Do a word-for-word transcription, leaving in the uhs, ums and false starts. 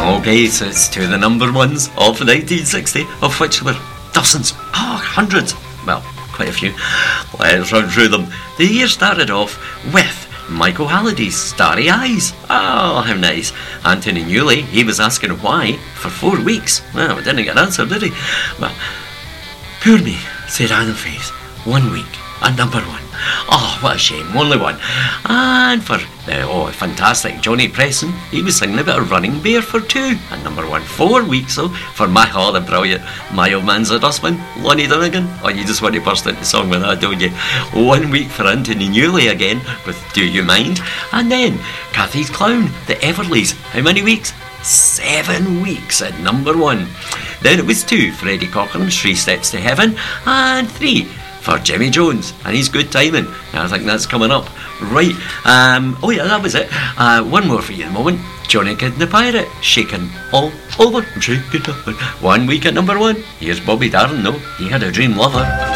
Okay, so it's to the number ones of nineteen sixty, of which there were dozens, oh, hundreds, well, quite a few. Let's run through them. The year started off with Michael Halliday's Starry Eyes. Oh, how nice. Anthony Newley, he was asking why for four weeks. Well, we didn't get an answer, did he? Well, poor me, said Adam Faith. One week, at number one. Oh, what a shame, only one. And for, uh, oh, fantastic, Johnny Preston, he was singing about a running bear for two, at number one. Four weeks, though, for my, oh, the brilliant My Old Man's a Dustman, Lonnie Donegan. Oh, you just want to burst into song with that, don't you? One week for Anthony Newley again, with Do You Mind? And then, Cathy's Clown, the Everleys. How many weeks? Seven weeks at number one. Then it was two, Freddie Cochran's Three Steps to Heaven, and three for Jimmy Jones and his Good Timing. I think that's coming up. Right, um, oh yeah, that was it. Uh, one more for you in a moment. Johnny Kidd and the Pirate, Shaking All Over, Shaking Up. One week at number one. Here's Bobby Darin, though. He Had a Dream Lover.